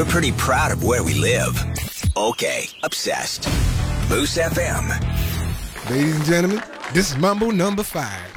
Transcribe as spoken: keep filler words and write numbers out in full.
we're pretty proud of where we live. Okay, obsessed. Moose F M. Ladies and gentlemen, this is Mambo number five.